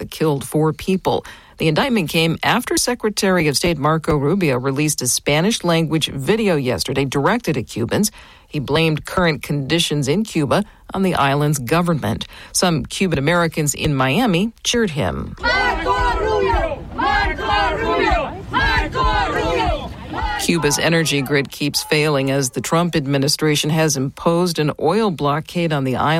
that killed 4 people. The indictment came after Secretary of State Marco Rubio released a Spanish-language video yesterday directed at Cubans. He blamed current conditions in Cuba on the island's government. Some Cuban Americans in Miami cheered him. Marco Rubio! Marco Rubio! Marco Rubio! Cuba's energy grid keeps failing as the Trump administration has imposed an oil blockade on the island.